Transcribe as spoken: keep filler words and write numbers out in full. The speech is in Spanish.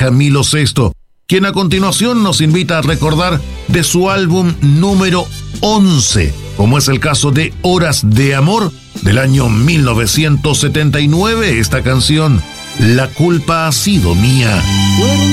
Camilo sexto, quien a continuación nos invita a recordar de su álbum número once, como es el caso de Horas de Amor, del año mil novecientos setenta y nueve, esta canción, La culpa ha sido mía. Fueron